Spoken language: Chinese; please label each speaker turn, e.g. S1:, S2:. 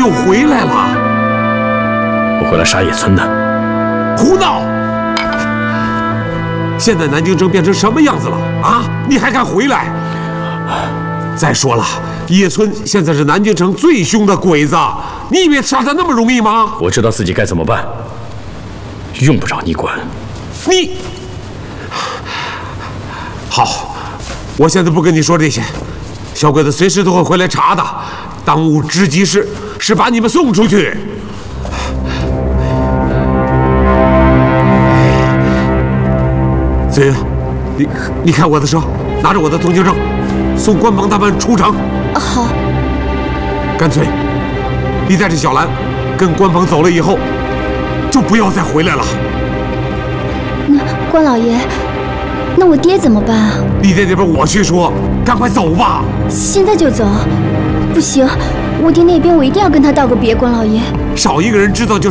S1: 又回来了？
S2: 我回来杀野村的。
S1: 胡闹！现在南京城变成什么样子了啊？你还敢回来？再说了，野村现在是南京城最凶的鬼子，你以为杀他那么容易吗？
S2: 我知道自己该怎么办，用不着你管。
S1: 你好，我现在不跟你说这些，小鬼子随时都会回来查的。当务之急是把你们送出去。子云，你开我的车，拿着我的通行证，送关鹏他们出城。
S3: 好。
S1: 干脆，你带着小兰跟关鹏走了以后，就不要再回来了。
S3: 那关老爷，那我爹怎么办啊？
S1: 你爹那边我去说，赶快走吧。
S3: 现在就走？不行，我爹那边我一定要跟他道个别，关老爷。
S1: 少一个人知道就